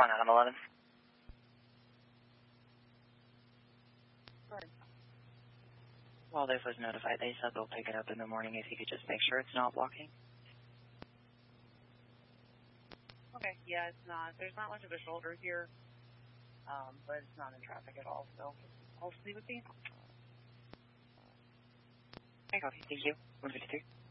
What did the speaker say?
calling out on 11. Wildlife was notified. They said they'll pick it up in the morning if you could just make sure it's not blocking. Okay, yeah, it's not. There's not much of a shoulder here, but it's not in traffic at all, so I'll just leave it be. Okay, thank you. 153.